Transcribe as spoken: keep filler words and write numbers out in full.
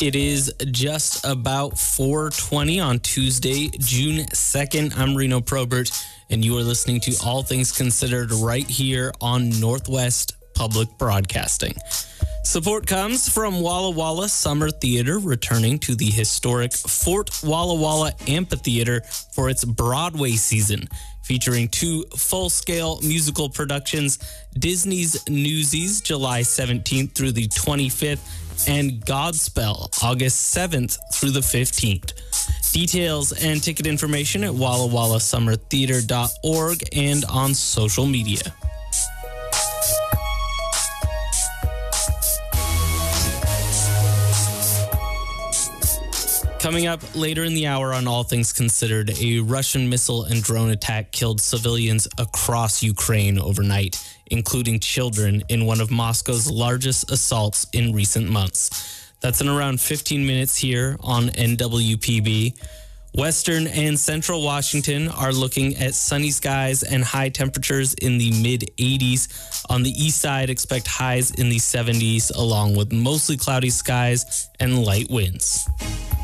It is just about four twenty on Tuesday, June second. I'm Reno Probert, and you are listening to All Things Considered right here on Northwest Public Broadcasting. Support comes from Walla Walla Summer Theater, returning to the historic Fort Walla Walla Amphitheater for its Broadway season, featuring two full-scale musical productions, Disney's Newsies, July seventeenth through the twenty-fifth, and Godspell, August seventh through the fifteenth. Details and ticket information at walla walla summer theater dot org and on social media. Coming up later in the hour on All Things Considered, a Russian missile and drone attack killed civilians across Ukraine overnight, including children, in one of Moscow's largest assaults in recent months. That's in around fifteen minutes here on N W P B. Western and central Washington are looking at sunny skies and high temperatures in the mid eighties. On the east side, expect highs in the seventies, along with mostly cloudy skies and light winds.